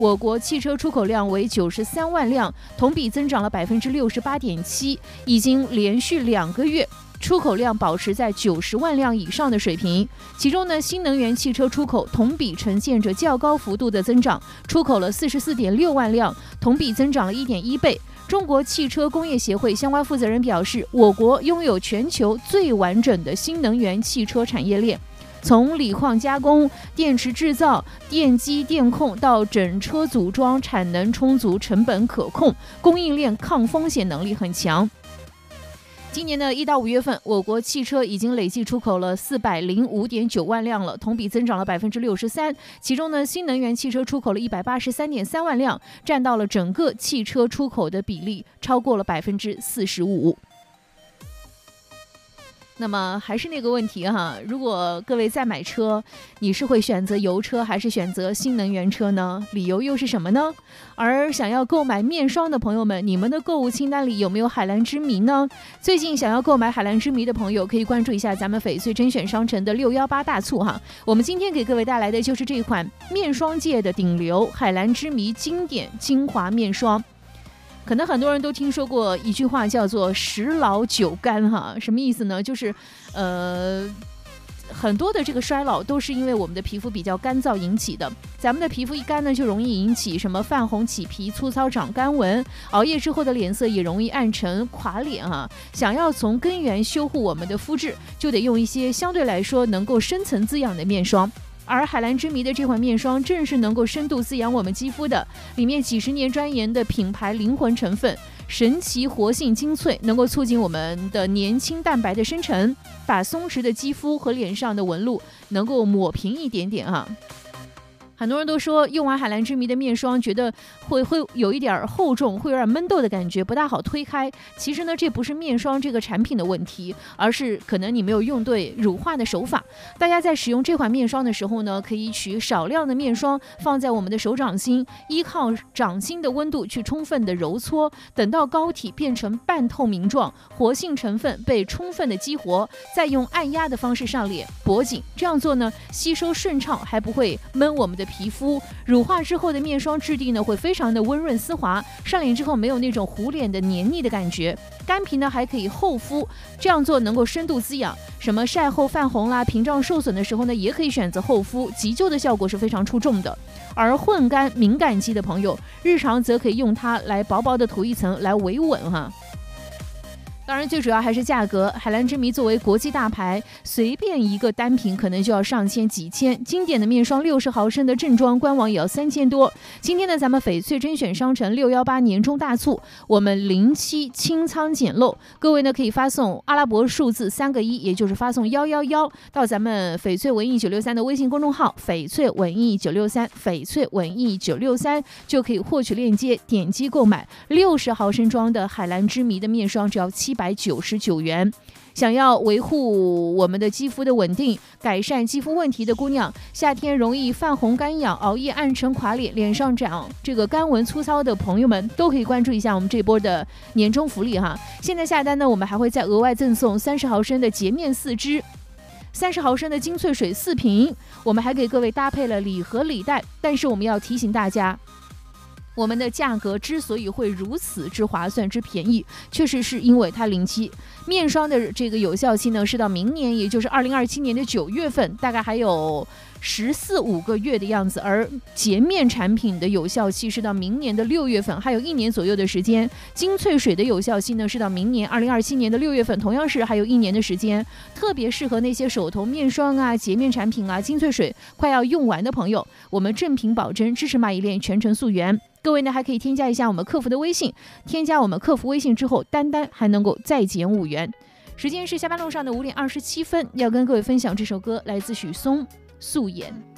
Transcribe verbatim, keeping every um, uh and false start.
我国汽车出口量为九十三万辆，同比增长了百分之六十八点七，已经连续两个月出口量保持在九十万辆以上的水平。其中呢，新能源汽车出口同比呈现着较高幅度的增长，出口了四十四点六万辆，同比增长了一点一倍。中国汽车工业协会相关负责人表示，我国拥有全球最完整的新能源汽车产业链。从锂矿加工、电池制造、电机电控到整车组装，产能充足，成本可控，供应链抗风险能力很强。今年的一到五月份，我国汽车已经累计出口了四百零五点九万辆了，同比增长了百分之六十三。其中呢，新能源汽车出口了一百八十三点三万辆，占到了整个汽车出口的比例超过了百分之四十五。那么还是那个问题哈，如果各位在买车，你是会选择油车还是选择新能源车呢？理由又是什么呢？而想要购买面霜的朋友们，你们的购物清单里有没有海蓝之谜呢？最近想要购买海蓝之谜的朋友，可以关注一下咱们翡翠甄选商城的六一八大促哈。我们今天给各位带来的就是这款面霜界的顶流海蓝之谜经典精华面霜。可能很多人都听说过一句话叫做十老九干哈，什么意思呢？就是呃很多的这个衰老都是因为我们的皮肤比较干燥引起的。咱们的皮肤一干呢，就容易引起什么泛红起皮、粗糙长干纹，熬夜之后的脸色也容易暗沉垮脸哈。想要从根源修护我们的肤质，就得用一些相对来说能够深层滋养的面霜。而海蓝之谜的这款面霜正是能够深度滋养我们肌肤的，里面几十年钻研的品牌灵魂成分神奇活性精粹，能够促进我们的年轻蛋白的生成，把松弛的肌肤和脸上的纹路能够抹平一点点啊。很多人都说用完海蓝之谜的面霜觉得会会有一点厚重，会有点闷痘的感觉，不大好推开。其实呢，这不是面霜这个产品的问题，而是可能你没有用对乳化的手法。大家在使用这款面霜的时候呢，可以取少量的面霜放在我们的手掌心，依靠掌心的温度去充分的揉搓，等到膏体变成半透明状，活性成分被充分的激活，再用按压的方式上脸脖颈。这样做呢，吸收顺畅，还不会闷我们的皮肤。乳化之后的面霜质地呢，会非常的温润丝滑，上脸之后没有那种糊脸的黏腻的感觉。干皮呢还可以厚敷，这样做能够深度滋养。什么晒后泛红啦、屏障受损的时候呢，也可以选择厚敷，急救的效果是非常出众的。而混干敏感肌的朋友，日常则可以用它来薄薄的涂一层来维稳哈。当然最主要还是价格，海蓝之谜作为国际大牌，随便一个单品可能就要上千几千，经典的面霜六十毫升的正装官网也要三千多。今天呢，咱们翡翠甄选商城六一八年终大促，我们零七清仓捡漏，各位呢可以发送阿拉伯数字三个一，也就是发送幺幺幺到咱们翡翠文艺九六三的微信公众号翡翠文艺九六三，翡翠文艺九六三就可以获取链接，点击购买六十毫升装的海蓝之谜的面霜，只要七百九十九元。想要维护我们的肌肤的稳定，改善肌肤问题的姑娘，夏天容易泛红干痒、熬夜暗沉垮脸、脸上长这个干纹粗糙的朋友们，都可以关注一下我们这波的年终福利哈。现在下单呢，我们还会再额外赠送三十毫升的洁面四支，三十毫升的精粹水四瓶，我们还给各位搭配了礼盒礼袋。但是我们要提醒大家，我们的价格之所以会如此之划算之便宜，确实是因为它临期面霜的这个有效期呢是到明年，也就是二零二七年的九月份，大概还有十四五个月的样子。而洁面产品的有效期是到明年的六月份，还有一年左右的时间。精粹水的有效期呢是到明年二零二七年的六月份，同样是还有一年的时间，特别适合那些手头面霜啊、洁面产品啊、精粹水快要用完的朋友。我们正品保真，支持蚂蚁链，全程溯源。各位呢还可以添加一下我们客服的微信，添加我们客服微信之后，单单还能够再减五元。时间是下班路上的五点二十七分，要跟各位分享这首歌，来自许嵩，素颜。